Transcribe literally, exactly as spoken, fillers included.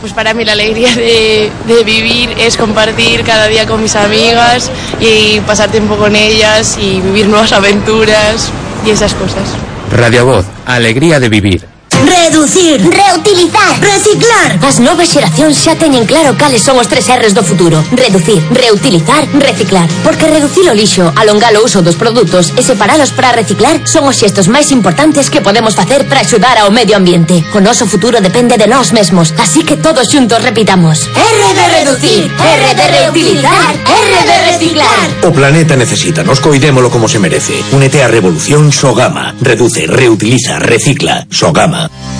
Pues para mí la alegría de, de vivir es compartir cada día con mis amigas y pasar tiempo con ellas y vivir nuevas aventuras y esas cosas. Radio Voz, alegría de vivir. Reducir, reutilizar, reciclar. As novas xeracións xa teñen claro cales son os tres R's do futuro. Reducir, reutilizar, reciclar. Porque reducir o lixo, alongar o uso dos produtos e separalos para reciclar son os xestos máis importantes que podemos facer para axudar ao medio ambiente. O noso futuro depende de nós mesmos, así que todos xuntos repitamos: R de reducir, R de reutilizar, R de reciclar. O planeta necesita, nos coidémolo como se merece. Únete á revolución Sogama. Reduce, reutiliza, recicla. Sogama.